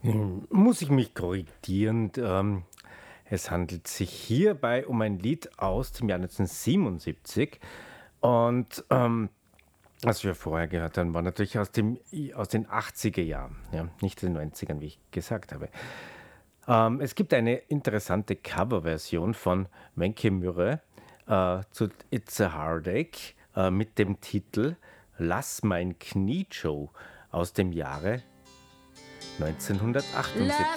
Muss ich mich korrigieren. Es handelt sich hierbei um ein Lied aus dem Jahr 1977 und was wir vorher gehört haben, war natürlich aus den 80er Jahren, ja, nicht den 90ern, wie ich gesagt habe. Es gibt eine interessante Coverversion von Wenche Mürre zu It's a Heartache mit dem Titel Lass mein Knie, Joe aus dem Jahre 1978.